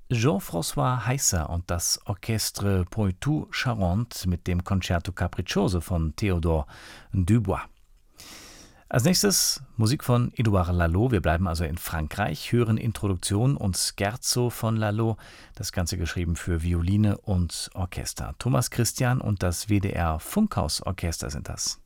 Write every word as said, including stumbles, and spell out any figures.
Jean-François Heisser und das Orchestre Poitou-Charentes mit dem Concerto Capriccioso von Théodore Dubois. Als nächstes Musik von Édouard Lalo. Wir bleiben also in Frankreich, hören Introduktion und Scherzo von Lalo. Das Ganze geschrieben für Violine und Orchester. Thomas Christian und das W D R Funkhausorchester sind das.